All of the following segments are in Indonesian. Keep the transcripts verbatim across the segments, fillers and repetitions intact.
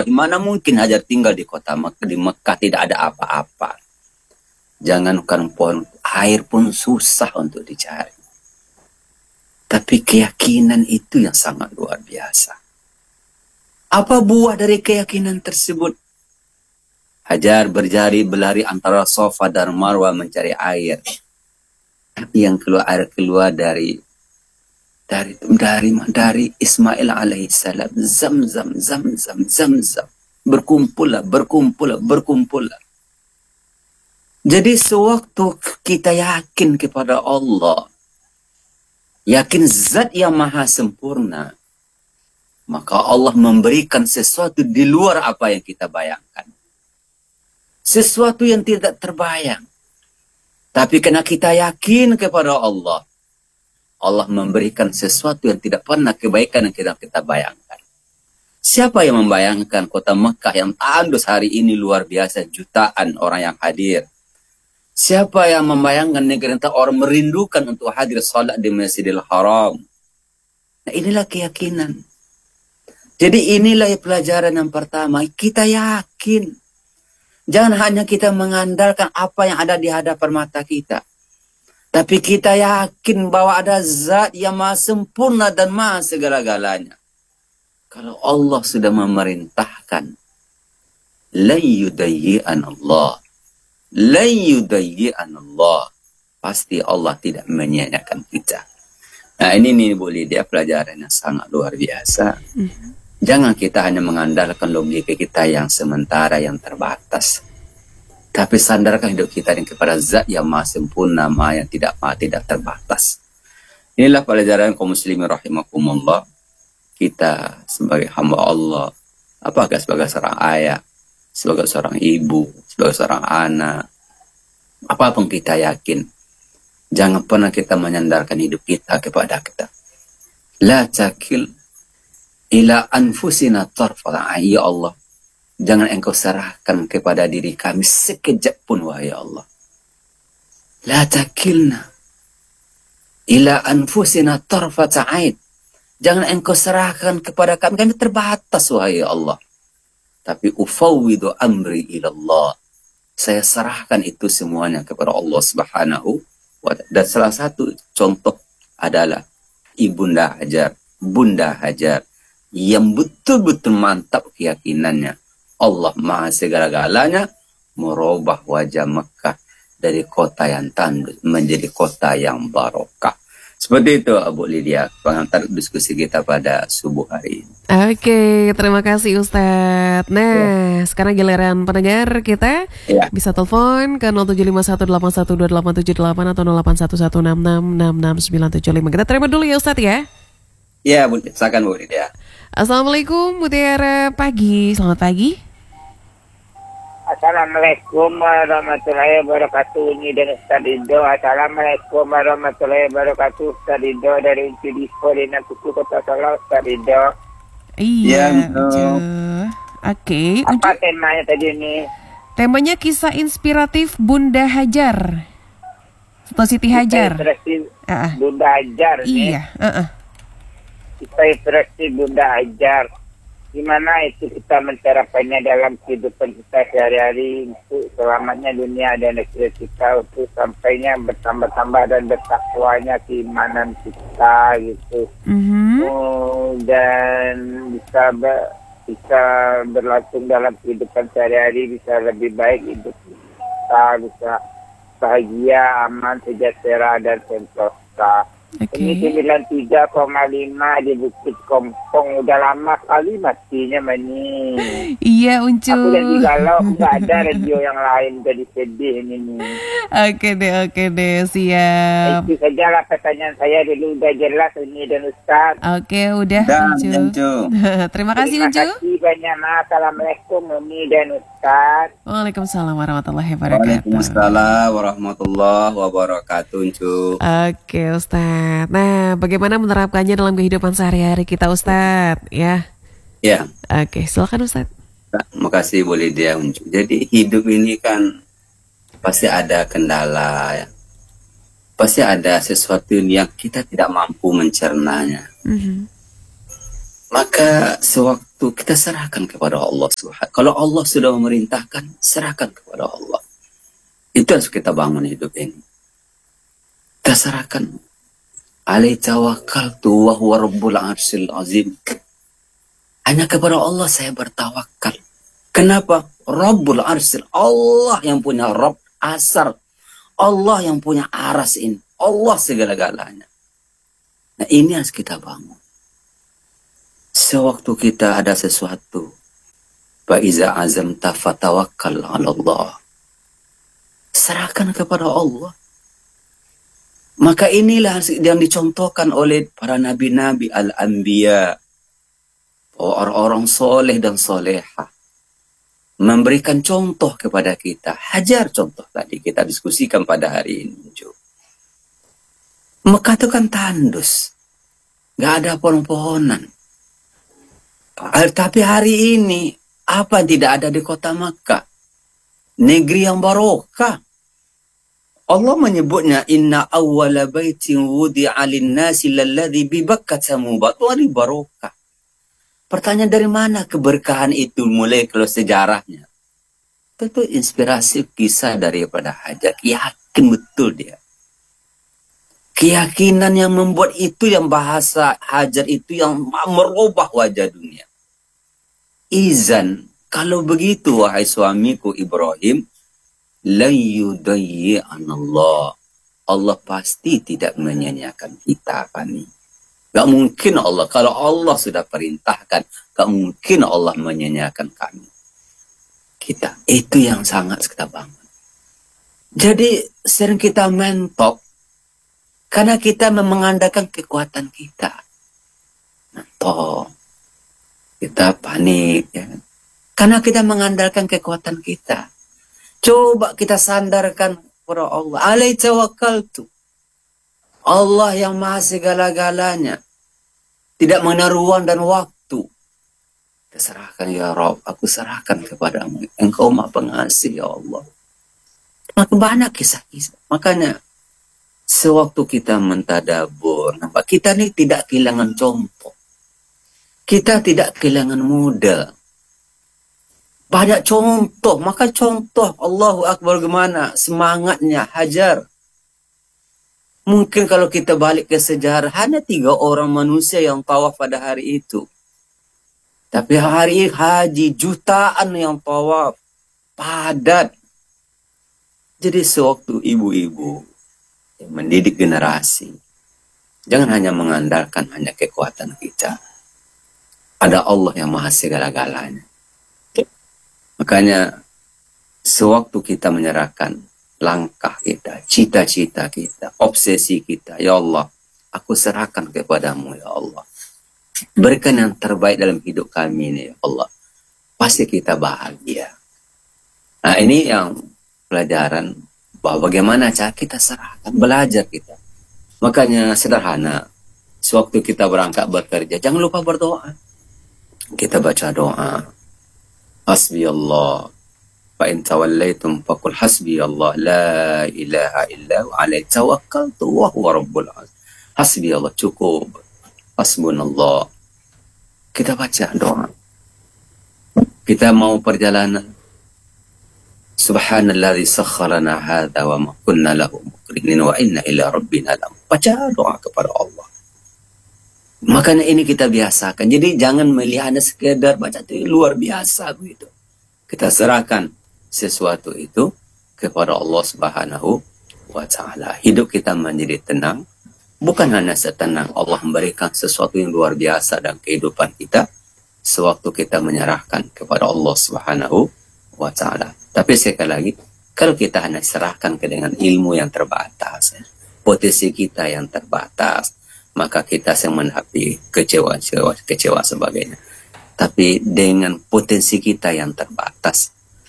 Bismillahirrahmanirrahim. Mana mungkin Hajar tinggal di kota Mekah, di Mekah tidak ada apa-apa. Jangankan pohon air pun susah untuk dicari. Tapi keyakinan itu yang sangat luar biasa. Apa buah dari keyakinan tersebut? Hajar berjari berlari antara Safa dan Marwah mencari air. Yang keluar air keluar dari dari dari dari Ismail alaihissalam. Zam-zam, zam-zam, zam-zam. Berkumpullah, berkumpullah, berkumpullah. Jadi sewaktu kita yakin kepada Allah, yakin zat yang maha sempurna, maka Allah memberikan sesuatu di luar apa yang kita bayangkan. Sesuatu yang tidak terbayang. Tapi karena kita yakin kepada Allah, Allah memberikan sesuatu yang tidak pernah kebaikan yang kita, kita bayangkan. Siapa yang membayangkan kota Mekah yang tandus hari ini luar biasa, jutaan orang yang hadir? Siapa yang membayangkan negeri yang orang merindukan untuk hadir salat di Masjidil Haram? Nah, inilah keyakinan. Jadi inilah pelajaran yang pertama. Kita yakin. Jangan hanya kita mengandalkan apa yang ada di hadapan mata kita. Tapi kita yakin bahwa ada zat yang maha sempurna dan maha segala-galanya. Kalau Allah sudah memerintahkan, lan yudayyi'an Allah. Lan yudayyi'an Allah. Pasti Allah tidak menyia-nyiakan kita. Nah ini nih Bu Lydia, pelajaran yang sangat luar biasa. Mm-hmm. Jangan kita hanya mengandalkan logika kita yang sementara, yang terbatas. Tapi sandarkan hidup kita kepada zat yang maha sempurna, maha yang tidak maha tidak terbatas. Inilah pelajaran kaum muslimin rahimakumullah. Kita sebagai hamba Allah, apakah sebagai seorang ayah, sebagai seorang ibu, sebagai seorang anak, apapun kita yakin, jangan pernah kita menyandarkan hidup kita kepada kita. La takil ila anfusina tarfata. Ya Allah, jangan engkau serahkan kepada diri kami sekejap pun, wahai Allah. La takilna ila anfusina tarfata aid. Jangan engkau serahkan kepada kami, kami terbatas, wahai Allah. Tapi ufawwidu amri ilallah. Saya serahkan itu semuanya kepada Allah Subhanahu wa ta'ala. Dan salah satu contoh adalah Ibunda Hajar, Bunda Hajar, yang betul-betul mantap keyakinannya. Allah maha segala-galanya, merubah wajah Mekah dari kota yang tandus menjadi kota yang barokah. Seperti itu Bu Lydia, pengantar diskusi kita pada subuh hari ini. Oke, terima kasih Ustadz. Nah, ya. Sekarang giliran pendengar kita ya. Bisa telepon ke nol tujuh lima satu delapan satu dua delapan tujuh delapan atau nol delapan satu satu enam enam enam enam sembilan tujuh lima. Kita terima dulu ya Ustadz ya. Iya, Bu, silakan Bu Lydia. Assalamualaikum Mutiara pagi, selamat pagi. Assalamualaikum warahmatullahi wabarakatuh. Ini dari Ustaz Ridho. Assalamualaikum warahmatullahi wabarakatuh. Ustaz Ridho dari Unci Dispo di Nakuku Kota Solo. Ustaz Ridho. Iya, ya, oke. Apa Uncu? Temanya tadi ini? Temanya kisah inspiratif Bunda Hajar atau Siti Hajar. Kisah inspiratif uh-uh. Bunda Hajar. Iya. Uh-uh. Kisah inspiratif Bunda Hajar. Gimana itu kita mencarapannya dalam kehidupan kita sehari-hari untuk selamatnya dunia dan akhirat kita, untuk sampainya bertambah-tambah dan bertakwanya keimanan kita gitu. Mm-hmm. Oh, dan bisa ber, bisa berlangsung dalam kehidupan sehari-hari, bisa lebih baik hidup kita, bisa bahagia, aman, sejahtera dan sentosa. Okay. Ini sembilan puluh tiga koma lima di Bukit Kompong. Udah lama kali matinya mani. Iya Uncu. Aku jadi galau, nggak ada radio yang lain, jadi sedih ini nih. Oke deh, oke deh, siap. Itu saja lah pertanyaan saya dulu, udah jelas ini dan Ustaz. Oke, udah dan, Uncu. Uncu. Terima kasih Uncu. Terima kasih banyak. Assalamualaikum Umi dan Ustaz. Waalaikumsalam warahmatullahi wabarakatuh. Waalaikumsalam warahmatullahi wabarakatuh Uncu. Oke Ustaz. Nah, bagaimana menerapkannya dalam kehidupan sehari-hari kita, Ustadz? Ya. Ya. Oke, silakan Ustadz. Terima kasih Bu Lydia. Jadi hidup ini kan pasti ada kendala, ya. Pasti ada sesuatu yang kita tidak mampu mencernanya. Mm-hmm. Maka sewaktu kita serahkan kepada Allah Subhanahu. Kalau Allah sudah memerintahkan, serahkan kepada Allah. Itu harus kita bangun hidup ini. Kita serahkan. Alaihi tawakkaltu wa huwa rabbul arsyil azim. Hanya kepada Allah saya bertawakal. Kenapa? Rabbul arsyil. Allah yang punya Rabb asar. Allah yang punya aras ini. Allah segala-galanya. Nah ini harus kita bangun. Sewaktu kita ada sesuatu. Fa'iza azamta fatawakkal 'ala Allah. Serahkan kepada Allah. Maka inilah yang dicontohkan oleh para nabi-nabi al-anbiya. Orang-orang soleh dan soleha. Memberikan contoh kepada kita. Hajar contoh tadi kita diskusikan pada hari ini. Mekah itu kan tandus. Gak ada pohon-pohonan. Tapi hari ini, apa yang tidak ada di kota Mekah? Negeri yang barokah. Allah menyebutnya, Inna awwala baitin wudi'a lin-nasi lalladzi bi Bakkata mubarak barokah. Pertanyaan dari mana keberkahan itu mulai kalau sejarahnya? Tentu inspirasi kisah daripada Hajar. Yakin betul dia. Keyakinan yang membuat itu yang bahasa Hajar itu yang merubah wajah dunia. Izan, kalau begitu wahai suamiku Ibrahim, la yudayyi'anallah. Allah pasti tidak menyanyiakan kita kami. Gak mungkin Allah, kalau Allah sudah perintahkan, gak mungkin Allah menyanyiakan kami. Kita, itu yang sangat kita bangun. Jadi sering kita mentok, karena kita mengandalkan kekuatan kita. Mentok. Kita panik. Ya. Karena kita mengandalkan kekuatan kita. Coba kita sandarkan kepada Allah. Alaihi tawakkaltu. Allah yang maha segala-galanya. Tidak mengenal ruang dan waktu. Kita serahkan ya Rabb. Aku serahkan kepadamu. Engkau maha pengasih ya Allah. Maka banyak kisah-kisah. Makanya sewaktu kita mentadabur. Nampak kita ini tidak kehilangan contoh. Kita tidak kehilangan modal. Banyak contoh. Maka contoh Allahu Akbar gimana semangatnya Hajar. Mungkin kalau kita balik ke sejarah, hanya tiga orang manusia yang tawaf pada hari itu. Tapi hari haji, jutaan yang tawaf. Padat. Jadi sewaktu ibu-ibu yang mendidik generasi, jangan hanya mengandalkan hanya kekuatan kita. Ada Allah yang maha segala-galanya. Makanya, sewaktu kita menyerahkan langkah kita, cita-cita kita, obsesi kita. Ya Allah, aku serahkan kepadamu ya Allah. Berikan yang terbaik dalam hidup kami ini ya Allah. Pasti kita bahagia. Nah ini yang pelajaran bahwa bagaimana cara kita serahkan, belajar kita. Makanya sederhana, sewaktu kita berangkat bekerja, jangan lupa berdoa. Kita baca doa. Hasbi Allah. فَإِنْ تَوَلَّيْتُمْ فَقُلْ حَسْبِيَ اللَّهُ لَا إِلَهَ إِلَّا هُوَ عَلَيْهِ تَوَكَّلْتُ وَهُوَ رَبُّ الْعَرْشِ. Hasbi Allah, cukup. Hasbunallah. Kita baca doa. Kita mau perjalanan. Subhanalladzi sakharana hadza wa ma kunna lahu muqrinin wa inna ila rabbina lam. Baca doa kepada Allah. Makanya ini kita biasakan. Jadi jangan melihat sekedar baca itu luar biasa begitu. Kita serahkan sesuatu itu kepada Allah Subhanahu wa Ta'ala. Hidup kita menjadi tenang. Bukan hanya setenang Allah memberikan sesuatu yang luar biasa dalam kehidupan kita. Sewaktu kita menyerahkan kepada Allah Subhanahu wa Ta'ala. Tapi sekali lagi, kalau kita hanya serahkan ke dengan ilmu yang terbatas, potensi kita yang terbatas, maka kita sedang menghadapi kecewa-kecewa kecewa sebagainya. Tapi dengan potensi kita yang terbatas,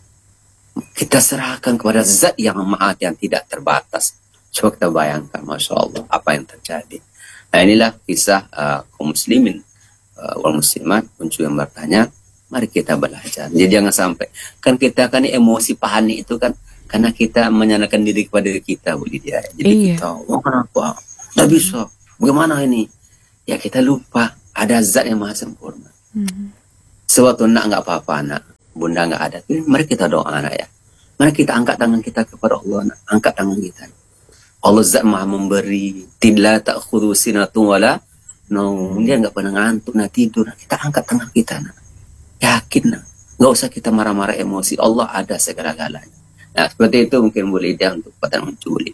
kita serahkan kepada zat yang maha yang tidak terbatas. Coba kita bayangkan, Masya Allah, apa yang terjadi. Nah inilah kisah uh, kaum muslimin uh, wal muslimat. Muncul yang bertanya, mari kita belajar. Jadi jangan sampai, kan kita kan emosi panik itu kan, karena kita menyanakan diri kepada diri kita, Bu Lydia. Jadi iya. Kita, oh kenapa? Tidak bisa. Bagaimana ini? Ya kita lupa. ada zat yang maha sempurna. Hmm. Sewaktu nak nggak apa-apa nak, bunda nggak ada, mari kita doa nak ya. Mari kita angkat tangan kita kepada Allah, nak. Angkat tangan kita. Allah zat maha memberi, tidak ta'khudhu sinatun wala naum. Dia nggak pernah ngantuk, nak tidur. Nak. Kita angkat tangan kita nak. Yakin nak. Nggak usah kita marah-marah emosi. Allah ada segala-galanya. Nah, seperti itu mungkin Bu Lydia untuk pertanyaan Juli.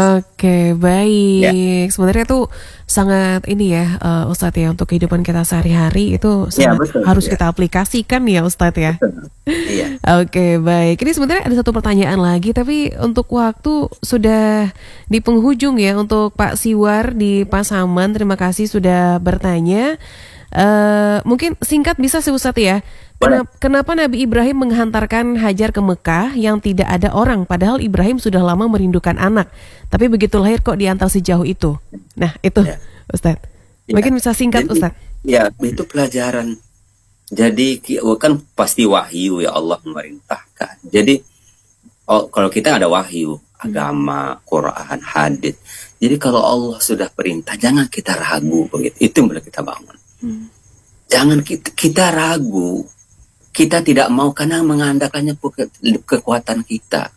Oke, baik. Ya. Sebenarnya itu sangat ini ya, uh, Ustadz ya, untuk kehidupan kita sehari-hari itu sangat ya, betul, harus ya. kita aplikasikan ya Ustadz ya. Iya. Oke, baik. Ini sebenarnya ada satu pertanyaan lagi, tapi untuk waktu sudah di penghujung ya untuk Pak Siwar di Pasaman. Terima kasih sudah bertanya. Uh, mungkin singkat bisa sih Ustadz ya. Kenapa, kenapa Nabi Ibrahim menghantarkan Hajar ke Mekah yang tidak ada orang, padahal Ibrahim sudah lama merindukan anak, tapi begitu lahir kok diantar sejauh itu? Nah itu ya. Ustadz, ya. Mungkin bisa singkat. Jadi, Ustadz. Ya, itu pelajaran. Jadi kan pasti wahyu ya Allah memerintahkan. Jadi oh, kalau kita ada wahyu, agama, Quran, hadis. Jadi kalau Allah sudah perintah, jangan kita ragu begitu. Itu yang boleh kita bangun. Hmm. Jangan kita, kita ragu. Kita tidak mau karena mengandalkannya ke, kekuatan kita.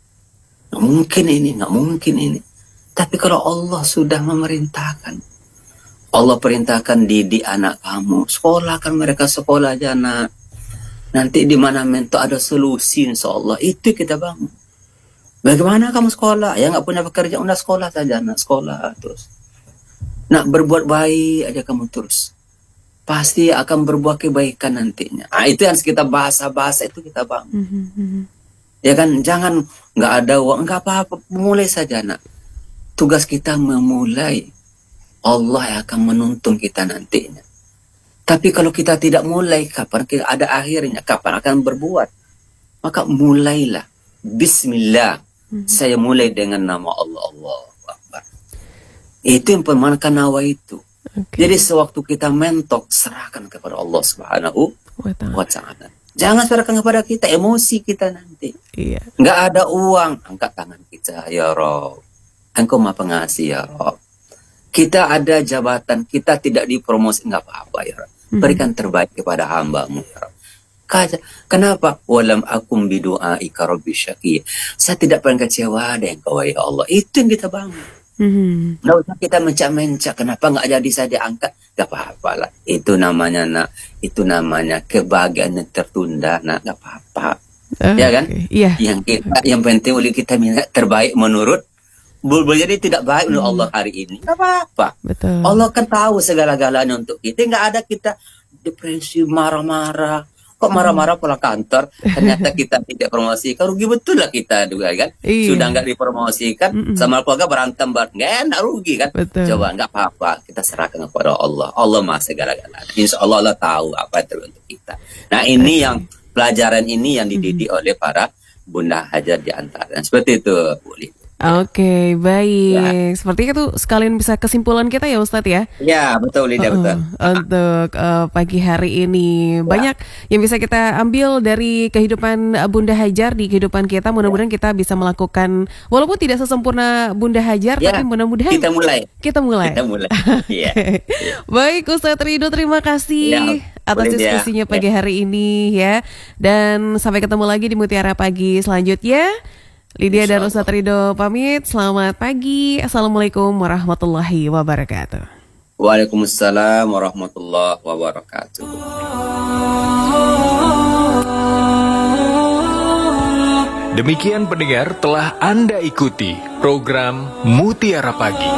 Nggak mungkin ini, nggak mungkin ini. Tapi kalau Allah sudah memerintahkan, Allah perintahkan didik anak kamu, sekolahkan mereka sekolah aja nak. Nanti di mana mentok ada solusi insya Allah. Itu kita bangun. Bagaimana kamu sekolah? Ya nggak punya pekerjaan, udah sekolah saja nak, sekolah terus. Nak berbuat baik aja kamu terus. Pasti akan berbuat kebaikan nantinya. Nah, itu yang kita bahasa-bahasa itu kita bangun. Mm-hmm. Ya kan, jangan nggak ada uang, nggak apa-apa, mulai saja nak. Tugas kita memulai, Allah yang akan menuntun kita nantinya. Tapi kalau kita tidak mulai, kapan kita ada akhirnya, kapan akan berbuat? Maka mulailah. Bismillah. Mm-hmm. Saya mulai dengan nama Allah. Allah Akbar. Itu yang permankan nawa itu. Okay. Jadi sewaktu kita mentok, serahkan kepada Allah Subhanahu wa Ta'ala. Jangan serahkan kepada kita, emosi kita nanti. Iya. Nggak ada uang, angkat tangan kita, ya Rob. Engkau maha pengasih, ya Rob. Kita ada jabatan, kita tidak dipromosi, nggak apa-apa, ya Rob. Berikan terbaik kepada hamba-Mu, ya Rob. Kenapa? Walam akum bidu'aika rabbi syaqiyya. Saya tidak pernah kecewa dengan Engkau, ya Allah. Itu yang kita bangun. Mm-hmm. Nggak usah kita mencak-mencak, kenapa nggak jadi saya diangkat? Gak apa-apa lah. Itu namanya nak, itu namanya kebahagiaan yang tertunda nak, gak apa-apa. Uh, ya kan? Okay. Yeah. Yang kita, yang penting oleh kita minta terbaik menurut. Boleh jadi tidak baik menurut mm. Allah hari ini. Gak apa-apa. Betul. Allah kan tahu segala-galanya untuk kita. Nggak ada kita depresi, marah-marah. Kok marah-marah pulang kantor, ternyata kita tidak promosikan, rugi betul lah kita juga kan. Iya. Sudah nggak dipromosikan, mm-mm. sama keluarga berantem banget, nggak enak, rugi kan. Betul. Coba nggak apa-apa, kita serahkan kepada Allah. Allah maha segala-galanya. Insya Allah Allah tahu apa yang terbaik untuk kita. Nah ini okay. yang pelajaran ini yang dididik mm-hmm. oleh para Bunda Hajar di antara. Seperti itu, Bu Li. Oke, okay, baik. Ya. Sepertinya itu sekalian bisa kesimpulan kita ya Ustadz ya. Ya, betul Lidia, uh, betul. Untuk uh, pagi hari ini ya. Banyak yang bisa kita ambil dari kehidupan Bunda Hajar di kehidupan kita. Mudah-mudahan ya. kita bisa melakukan, walaupun tidak sesempurna Bunda Hajar, ya. tapi mudah-mudahan kita mulai. Kita mulai. Kita mulai. Ya. ya. Baik Ustadz Ridho, terima kasih ya. atas diskusinya pagi ya. hari ini ya. Dan sampai ketemu lagi di Mutiara Pagi selanjutnya. Lydia dan Ustadz Ridho pamit. Selamat pagi. Assalamualaikum warahmatullahi wabarakatuh. Waalaikumsalam warahmatullahi wabarakatuh. Demikian pendengar, telah Anda ikuti program Mutiara Pagi.